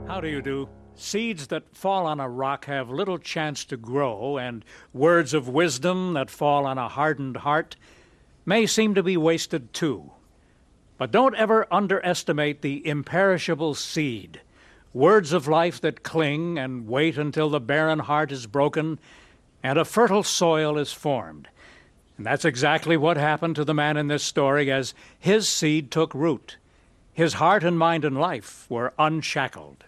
How do you do? Seeds that fall on a rock have little chance to grow, and words of wisdom that fall on a hardened heart may seem to be wasted too. But don't ever underestimate the imperishable seed, words of life that cling and wait until the barren heart is broken and a fertile soil is formed. And that's exactly what happened to the man in this story as his seed took root. His heart and mind and life were unshackled.